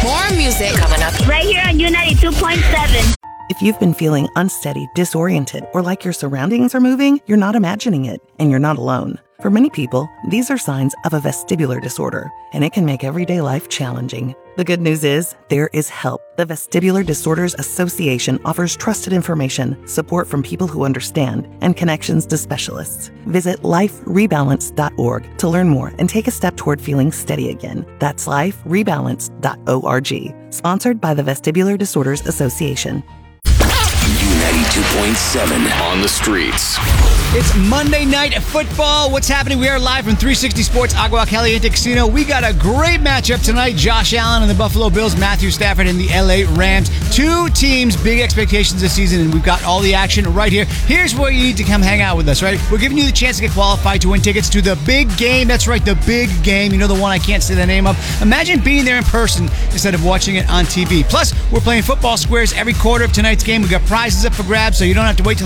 More music coming up right here on U92.7. If you've been feeling unsteady, disoriented, or like your surroundings are moving, you're not imagining it, and you're not alone. For many people, these are signs of a vestibular disorder, and it can make everyday life challenging. The good news is, there is help. The Vestibular Disorders Association offers trusted information, support from people who understand, and connections to specialists. Visit liferebalance.org to learn more and take a step toward feeling steady again. That's liferebalance.org. Sponsored by the Vestibular Disorders Association. U92.7 on the streets. It's Monday Night Football. What's happening? We are live from 360 Sports Agua Caliente Casino. We got a great matchup tonight. Josh Allen and the Buffalo Bills, Matthew Stafford and the LA Rams. Two teams, big expectations this season, and we've got all the action right here. Here's where you need to come hang out with us, right? We're giving you the chance to get qualified to win tickets to the big game. That's right, the big game. You know, the one I can't say the name of. Imagine being there in person instead of watching it on TV. Plus, we're playing football squares every quarter of tonight's game. We've got prizes up for grabs, so you don't have to wait till